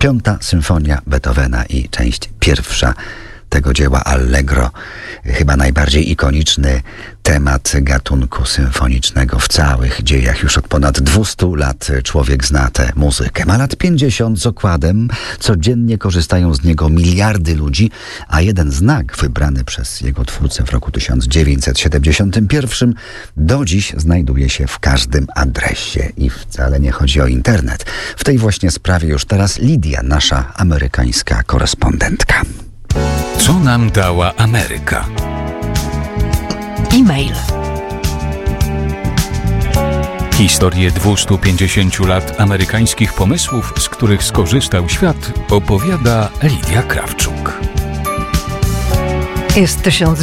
Piąta symfonia Beethovena i część pierwsza tego dzieła Allegro, chyba najbardziej ikoniczny temat gatunku symfonicznego w całych dziejach. Już od ponad 200 lat człowiek zna tę muzykę. Ma lat 50 z okładem, codziennie korzystają z niego miliardy ludzi, a jeden znak wybrany przez jego twórcę w roku 1971 do dziś znajduje się w każdym adresie i wcale nie chodzi o internet. W tej właśnie sprawie już teraz Lidia, nasza amerykańska korespondentka. Co nam dała Ameryka? E-mail. Historię 250 lat amerykańskich pomysłów, z których skorzystał świat, opowiada Lidia Krawczuk. Jest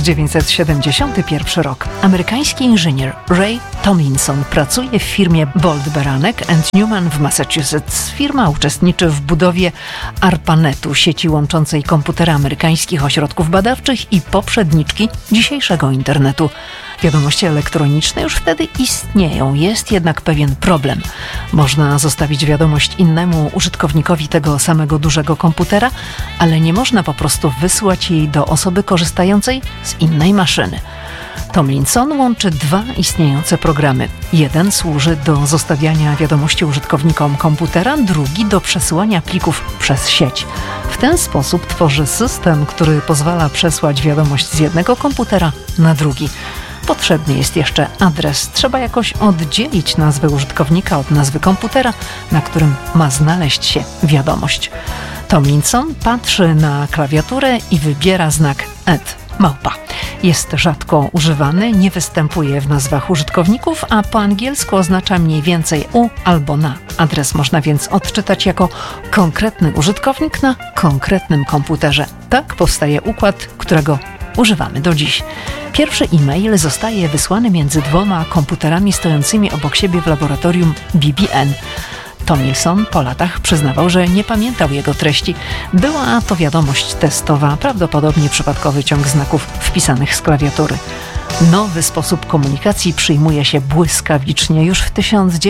1971 rok. Amerykański inżynier Ray Tomlinson pracuje w firmie Bolt Beranek & Newman w Massachusetts. Firma uczestniczy w budowie ARPANET-u, sieci łączącej komputery amerykańskich ośrodków badawczych i poprzedniczki dzisiejszego internetu. Wiadomości elektroniczne już wtedy istnieją, jest jednak pewien problem. Można zostawić wiadomość innemu użytkownikowi tego samego dużego komputera, ale nie można po prostu wysłać jej do osoby korzystającej z innej maszyny. Tomlinson łączy dwa istniejące programy. Jeden służy do zostawiania wiadomości użytkownikom komputera, drugi do przesyłania plików przez sieć. W ten sposób tworzy system, który pozwala przesłać wiadomość z jednego komputera na drugi. Potrzebny jest jeszcze adres. Trzeba jakoś oddzielić nazwę użytkownika od nazwy komputera, na którym ma znaleźć się wiadomość. Tomlinson patrzy na klawiaturę i wybiera znak @małpa. Jest rzadko używany, nie występuje w nazwach użytkowników, a po angielsku oznacza mniej więcej u albo na. Adres można więc odczytać jako konkretny użytkownik na konkretnym komputerze. Tak powstaje układ, którego używamy do dziś. Pierwszy e-mail zostaje wysłany między dwoma komputerami stojącymi obok siebie w laboratorium BBN. Tomlinson po latach przyznawał, że nie pamiętał jego treści. Była to wiadomość testowa, prawdopodobnie przypadkowy ciąg znaków wpisanych z klawiatury. Nowy sposób komunikacji przyjmuje się błyskawicznie. Już w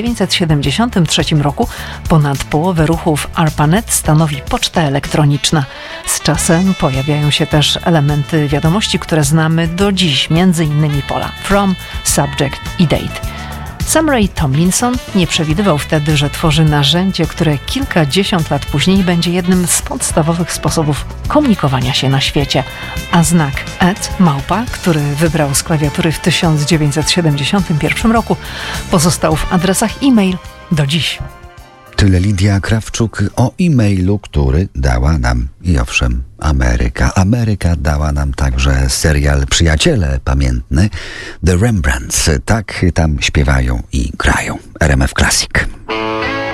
1973 roku ponad połowę ruchów ARPANET stanowi poczta elektroniczna. Z czasem pojawiają się też elementy wiadomości, które znamy do dziś, m.in. pola from, subject i date. Sam Ray Tomlinson nie przewidywał wtedy, że tworzy narzędzie, które kilkadziesiąt lat później będzie jednym z podstawowych sposobów komunikowania się na świecie. A znak @małpa, który wybrał z klawiatury w 1971 roku, pozostał w adresach e-mail do dziś. Tyle Lidia Krawczuk o e-mailu, który dała nam, i owszem, Ameryka. Ameryka dała nam także serial Przyjaciele pamiętny The Rembrandts. Tak tam śpiewają i grają. RMF Classic.